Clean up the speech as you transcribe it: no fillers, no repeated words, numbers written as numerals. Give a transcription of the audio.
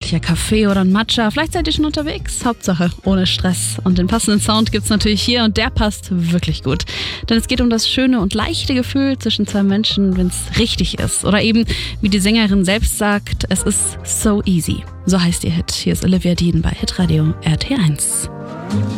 gemütlicher Kaffee oder ein Matcha. Vielleicht seid ihr schon unterwegs. Hauptsache ohne Stress. Und den passenden Sound gibt's natürlich hier und der passt wirklich gut. Denn es geht um das schöne und leichte Gefühl zwischen zwei Menschen, wenn es richtig ist. Oder eben, wie die Sängerin selbst sagt, es ist so easy. So heißt ihr Hit. Hier ist Olivia Dean bei Hitradio RT1.